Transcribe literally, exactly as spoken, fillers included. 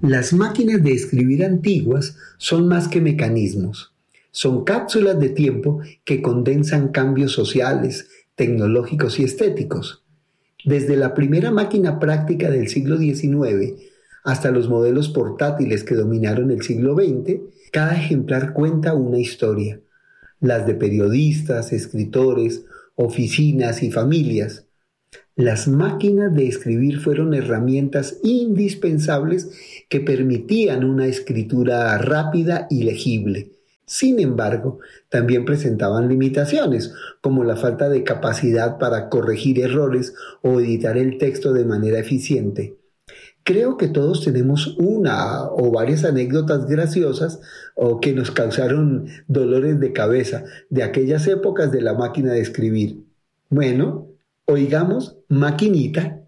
Las máquinas de escribir antiguas son más que mecanismos. Son cápsulas de tiempo que condensan cambios sociales, tecnológicos y estéticos. Desde la primera máquina práctica del siglo diecinueve hasta los modelos portátiles que dominaron el siglo veinte, cada ejemplar cuenta una historia. Las de periodistas, escritores, oficinas y familias. Las máquinas de escribir fueron herramientas indispensables que permitían una escritura rápida y legible. Sin embargo, también presentaban limitaciones, como la falta de capacidad para corregir errores o editar el texto de manera eficiente. Creo que todos tenemos una o varias anécdotas graciosas o que nos causaron dolores de cabeza de aquellas épocas de la máquina de escribir. Bueno, oigamos, maquinita.